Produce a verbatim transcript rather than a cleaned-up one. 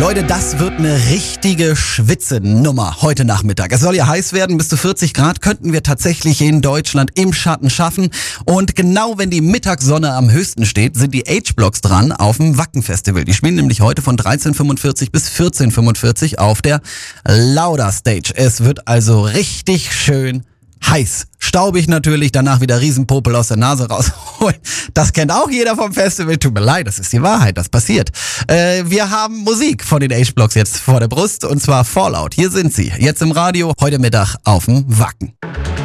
Leute, das wird eine richtige Schwitzenummer heute Nachmittag. Es soll ja heiß werden, bis zu vierzig Grad könnten wir tatsächlich in Deutschland im Schatten schaffen. Und genau wenn die Mittagssonne am höchsten steht, sind die H-Blocks dran auf dem Wacken-Festival. Die spielen nämlich heute von dreizehn Uhr fünfundvierzig bis vierzehn Uhr fünfundvierzig auf der Lauda Stage. Es wird also richtig schön heiß. Staubig natürlich, danach wieder Riesenpopel aus der Nase rausholen. Das kennt auch jeder vom Festival. Tut mir leid, das ist die Wahrheit, das passiert. Äh, wir haben Musik von den H-Blocks jetzt vor der Brust und zwar Fallout. Hier sind sie, jetzt im Radio, heute Mittag auf dem Wacken.